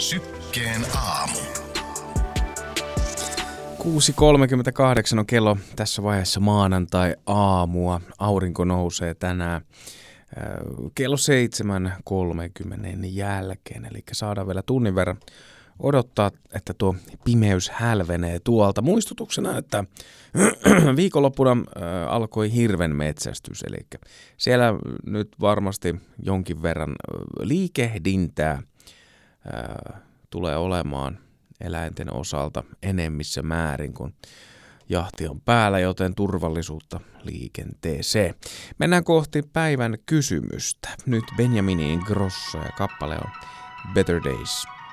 Sykkeen aamu. 6.38 on kello tässä vaiheessa maanantai-aamua. Aurinko nousee tänään kello 7.30 jälkeen, eli saadaan vielä tunnin verran odottaa, että tuo pimeys hälvenee tuolta. Muistutuksena, että viikonloppuna alkoi hirven metsästys, eli siellä nyt varmasti jonkin verran liikehdintää tulee olemaan eläinten osalta enemmissä määrin, kun jahti on päällä, joten turvallisuutta liikenteeseen. Mennään kohti päivän kysymystä. Nyt Benjamin Ingrosso ja kappale on Better Days.